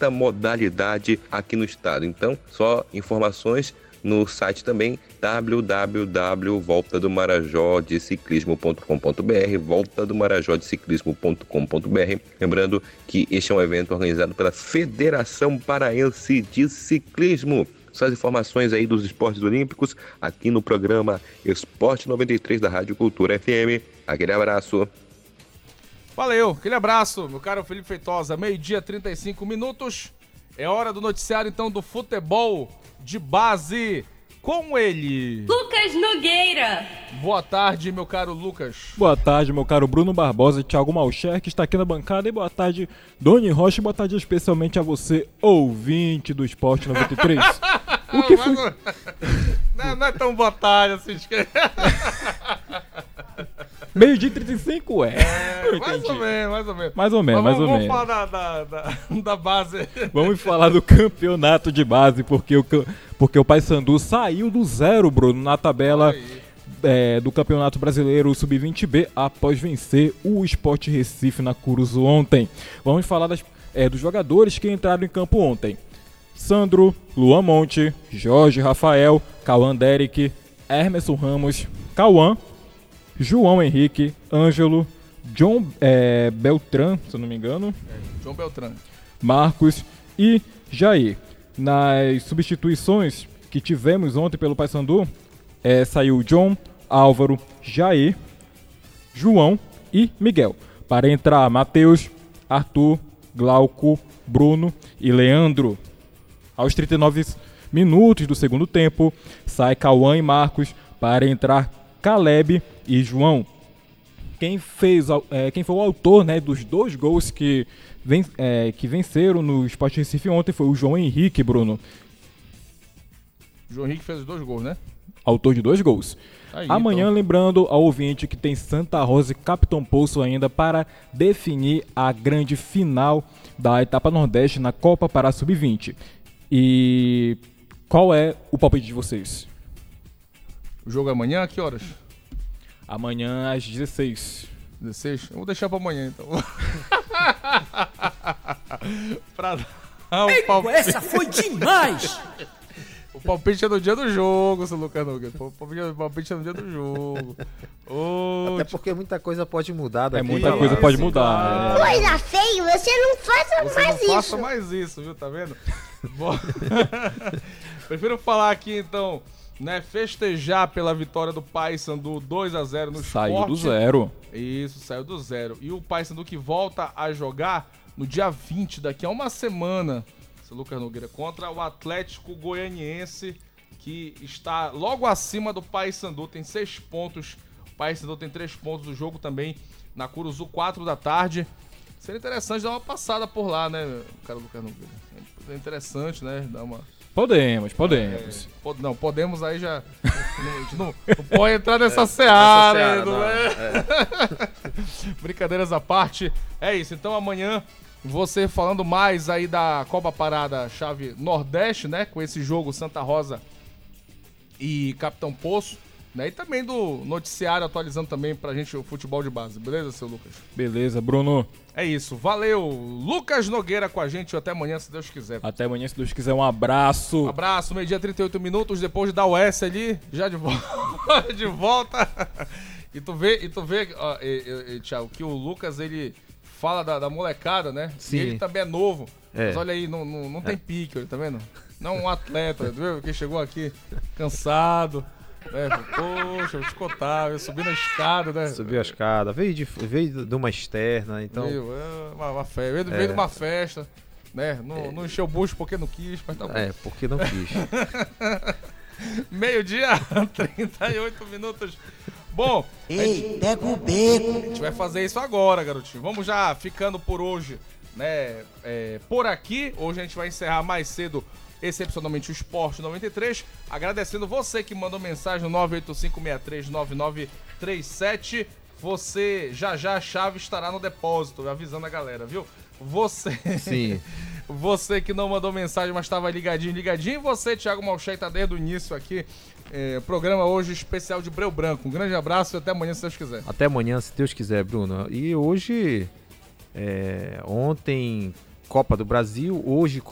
nesta modalidade aqui no estado. Então, só informações no site também www.voltadomarajodeciclismo.com.br, voltadomarajodeciclismo.com.br. Lembrando que este é um evento organizado pela Federação Paraense de Ciclismo. São as informações aí dos esportes olímpicos aqui no programa Esporte 93 da Rádio Cultura FM. Aquele abraço. Valeu, aquele abraço, meu caro Felipe Feitosa. 12h35. É hora do noticiário, então, do futebol de base com ele, Lucas Nogueira. Boa tarde, meu caro Lucas. Boa tarde, meu caro Bruno Barbosa e Thiago Malcher, que está aqui na bancada. E boa tarde, Doni Rocha. E boa tarde especialmente a você, ouvinte do Esporte 93. O que foi? Não é tão boa tarde assim. Meio-dia 35, Mais ou menos. Mais ou menos. Vamos falar da base. Vamos falar do campeonato de base, porque o Paysandu saiu do zero, Bruno, na tabela do Campeonato Brasileiro Sub-20B após vencer o Sport Recife na Curuzu ontem. Vamos falar dos jogadores que entraram em campo ontem. Sandro, Luan Monte, Jorge Rafael, Cauã Derek, Hermeson Ramos, Cauã, João Henrique, Ângelo, John Beltrán, se eu não me engano. João Beltrán. Marcos e Jair. Nas substituições que tivemos ontem pelo Paysandu, saiu John, Álvaro, Jair, João e Miguel. Para entrar, Matheus, Arthur, Glauco, Bruno e Leandro. Aos 39 minutos do segundo tempo, sai Cauã e Marcos para entrar Caleb e João. Quem foi o autor, né, dos 2 gols que venceram no Sport Recife ontem foi o João Henrique, Bruno. O João Henrique fez os 2 gols, né? Autor de 2 gols. Aí, amanhã, então, lembrando ao ouvinte que tem Santa Rosa e Capitão Poço ainda para definir a grande final da etapa Nordeste na Copa Pará Sub-20. E qual é o palpite de vocês? O jogo é amanhã, a que horas? Amanhã às 16. 16? Eu vou deixar pra amanhã, então. Pra dar um palpite. Essa foi demais! O palpite é no dia do jogo, seu Lucas Nogueira. O palpite é no dia do jogo. Até porque muita coisa pode mudar daqui. Muita coisa pode mudar. Coisa feia, você não faça mais isso. Não faça mais isso, viu? Tá vendo? Bom, prefiro falar aqui, então, né, festejar pela vitória do Paysandu 2-0 no Sport. Saiu do zero. Isso, saiu do zero. E o Paysandu que volta a jogar no dia 20, daqui a uma semana, seu Lucas Nogueira, contra o Atlético Goianiense, que está logo acima do Paysandu, tem 6 pontos. O Paysandu tem 3 pontos do jogo também na Curuzu, 4 da tarde. Seria interessante dar uma passada por lá, né, cara Lucas Nogueira? É interessante, né, dar uma... Podemos. Não, podemos aí já... não pode entrar nessa seara. Não é? Brincadeiras à parte. É isso, então amanhã você falando mais aí da Copa Parada Chave Nordeste, né? Com esse jogo Santa Rosa e Capitão Poço. Né, e também do noticiário atualizando também pra gente o futebol de base. Beleza, seu Lucas? Beleza, Bruno. É isso. Valeu. Lucas Nogueira com a gente. Até amanhã, se Deus quiser. Até amanhã, se Deus quiser. Um abraço. Abraço. Meio-dia, 38 minutos. Depois de dar o S ali, já de volta. de volta. E tu vê ó, Thiago, que o Lucas, ele fala da molecada, né? Sim. E ele também é novo. É. Mas olha aí, não tem pique, tá vendo? Não um atleta, viu? Que chegou aqui cansado. Poxa, vou te contar, eu subi na escada, né? Subiu a escada, veio de uma externa, então... Veio de uma festa, né? Não encheu o bucho porque não quis, mas tá bom. Porque não quis. Meio-dia, 38 minutos. Bom, Ei, pega o beco. a gente vai fazer isso agora, garotinho. Vamos já ficando por hoje, né? Por aqui, hoje a gente vai encerrar mais cedo excepcionalmente o Esporte 93, agradecendo você que mandou mensagem no 985639937. Você, já a chave estará no depósito, avisando a galera, viu? Sim. Você que não mandou mensagem, mas estava ligadinho. E você, Thiago Malcher, tá desde o início aqui. Programa hoje especial de Breu Branco. Um grande abraço e até amanhã, se Deus quiser. Até amanhã, se Deus quiser, Bruno. E hoje, ontem Copa do Brasil, hoje